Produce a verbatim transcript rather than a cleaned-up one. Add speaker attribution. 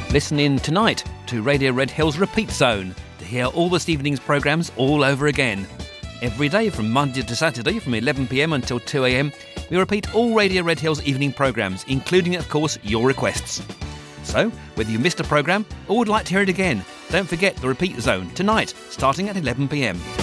Speaker 1: Listen in tonight to Radio Red Hills Repeat Zone to hear all this evening's programmes all over again. Every day from Monday to Saturday from eleven p m until two a m, we repeat all Radio Red Hills evening programmes, including, of course, your requests. So, whether you missed a programme or would like to hear it again, don't forget the Repeat Zone tonight, starting at eleven p m.